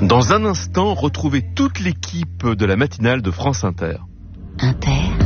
Dans un instant, retrouvez toute l'équipe de la matinale de France Inter. Inter.